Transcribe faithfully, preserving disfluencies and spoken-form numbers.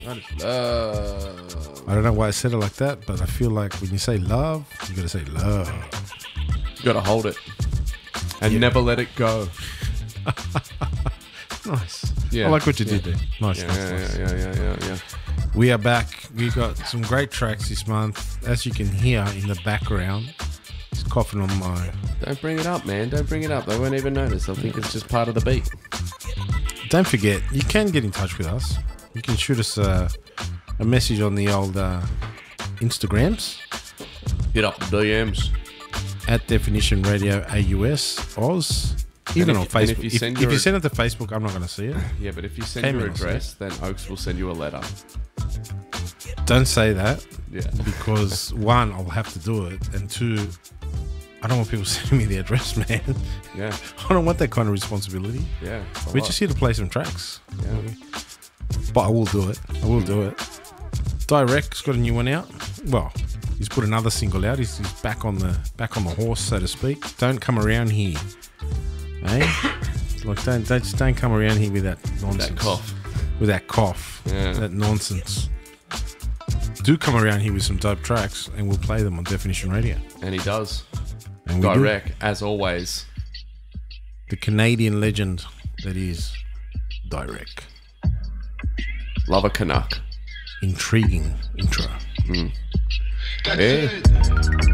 That is love. I don't know why I said it like that, but I feel like when you say love, you gotta say love. You gotta hold it and Yeah. never let it go. Nice. Yeah. I like what you Yeah. did there. Nice, Yeah, nice, yeah, nice. yeah, yeah, yeah, yeah. We are back. We got some great tracks this month. As you can hear in the background, he's coughing on my... Don't bring it up, man. Don't bring it up. They won't even notice. I think it's just part of the beat. Don't forget, you can get in touch with us. You can shoot us a, a message on the old uh, Instagrams Hit up the D Ms. at Definition Radio A U S Oz. Even And on if- and Facebook. if you If, send if your- you send it to Facebook, I'm not going to see it. Yeah, but if you send Ten your minutes, address, then Oaks will send you a letter. Don't say that Yeah. because one, I'll have to do it, and two, I don't want people sending me the address, man. Yeah. I don't want that kind of responsibility. Yeah. it's a We're lot. just here to play some tracks. Yeah. But I will do it. I will do it. Direct's got a new one out. Well, he's put another single out. He's, he's back on the back on the horse, so to speak. Don't come around here, eh? Like don't, don't just don't come around here with that nonsense. That cough. With that cough. Yeah. That nonsense. Do come around here with some dope tracks, and we'll play them on Definition Radio. And he does. And we do. Direct, as always. The Canadian legend that is Direct. Love a Canuck. Intriguing intro. Yeah.